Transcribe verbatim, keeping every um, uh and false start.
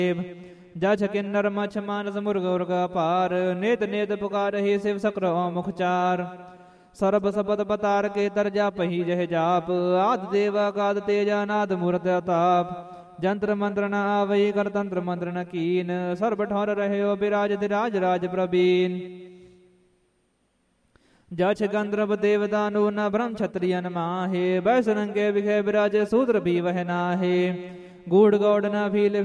जछ किन्नर मछ मानस मुर्ग उर्ग पार नेत नेत पुकार ही शिव सक्र मुखचार सर्ब सपद पतार के तर जाप ही जह जाप आद देव अगाध तेजा नाद मूर्त ताप जंत्र मंत्र न आवई कर तंत्र मंत्र न कीन सर्ब ठौर रहे बिराज धिराज राज प्रवीण जछ गंधर्व देवदानु न ब्रह्म क्षत्रियन माहे बैसरंगे विखे विराज सूत्र भी वह नाहे गूढ़ गौड़ न भील